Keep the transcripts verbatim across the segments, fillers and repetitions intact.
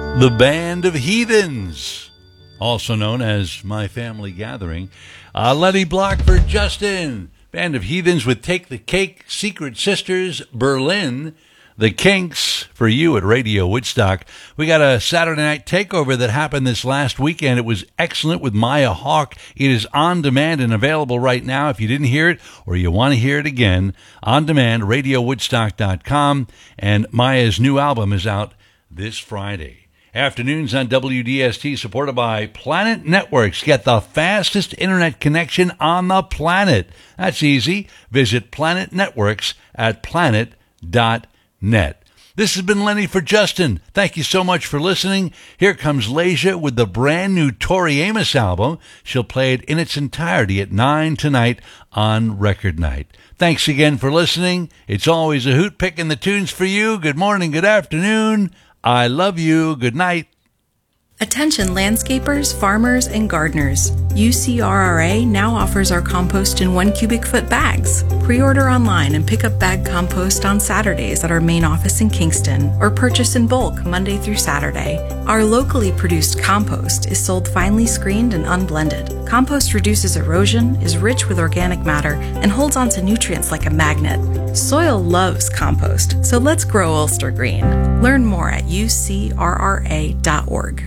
The Band of Heathens, also known as My Family Gathering. Uh, Lenny Block for Justin. Band of Heathens with Take the Cake, Secret Sisters, Berlin. The Kinks for you at Radio Woodstock. We got a Saturday night takeover that happened this last weekend. It was excellent with Maya Hawke. It is on demand and available right now. If you didn't hear it or you want to hear it again, on demand, radio woodstock dot com. And Maya's new album is out this Friday. Afternoons on W D S T, supported by Planet Networks. Get the fastest internet connection on the planet. That's easy. Visit Planet Networks at planet dot net. This has been Lenny for Justin. Thank you so much for listening. Here comes Leisha with the brand new Tori Amos album. She'll play it in its entirety at nine tonight on Record Night. Thanks again for listening. It's always a hoot picking the tunes for you. Good morning, good afternoon. I love you. Good night. Attention landscapers, farmers, and gardeners. U C R R A now offers our compost in one cubic foot bags. Pre-order online and pick up bag compost on Saturdays at our main office in Kingston, or purchase in bulk Monday through Saturday. Our locally produced compost is sold finely screened and unblended. Compost reduces erosion, is rich with organic matter, and holds onto nutrients like a magnet. Soil loves compost, so let's grow Ulster Green. Learn more at U C R R A dot org.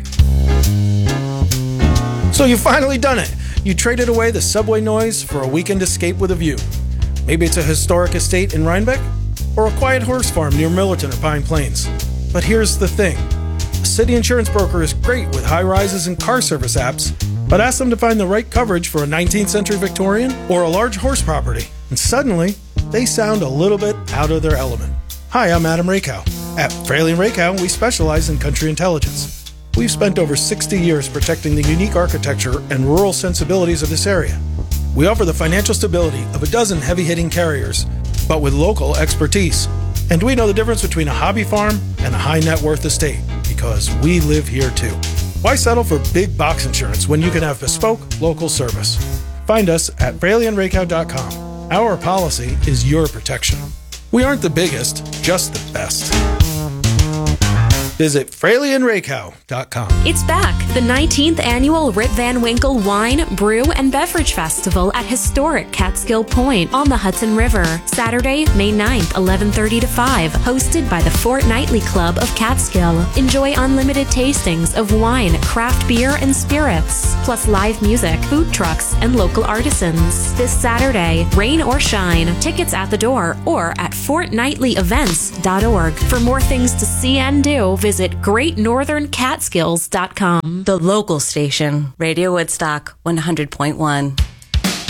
So you've finally done it. You traded away the subway noise for a weekend escape with a view. Maybe it's a historic estate in Rhinebeck, or a quiet horse farm near Millerton or Pine Plains. But here's the thing. A city insurance broker is great with high rises and car service apps, but ask them to find the right coverage for a nineteenth century Victorian or a large horse property, and suddenly they sound a little bit out of their element. Hi, I'm Adam Rakow. At Fraley and Rakow, we specialize in country intelligence. We've spent over sixty years protecting the unique architecture and rural sensibilities of this area. We offer the financial stability of a dozen heavy-hitting carriers, but with local expertise. And we know the difference between a hobby farm and a high-net-worth estate, because we live here too. Why settle for big box insurance when you can have bespoke local service? Find us at Fraley and Rakow dot com. Our policy is your protection. We aren't the biggest, just the best. Visit Fraley and Rakow dot com. It's back, the nineteenth annual Rip Van Winkle Wine, Brew, and Beverage Festival at historic Catskill Point on the Hudson River. Saturday, May ninth, eleven thirty to five, hosted by the Fortnightly Club of Catskill. Enjoy unlimited tastings of wine, craft beer, and spirits, plus live music, food trucks, and local artisans. This Saturday, rain or shine, tickets at the door or at fortnightly events dot org. For more things to see and do, visit Visit great northern catskills dot com. The local station, Radio Woodstock one hundred point one.